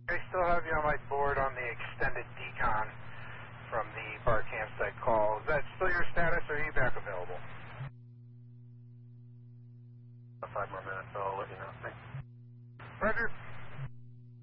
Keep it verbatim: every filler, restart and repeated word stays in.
I still have you on my board on the extended decon from the bar campsite call. Is that still your status, or are you back available? Five more minutes, so I'll let you know. Thanks. Roger.